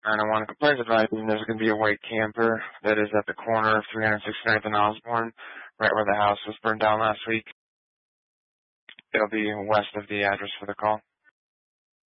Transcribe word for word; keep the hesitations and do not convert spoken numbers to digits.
nine oh one complaints advising there's going to be a white camper that is at the corner of three sixty-ninth and Osborne, right where the house was burned down last week. It'll be west of the address for the call.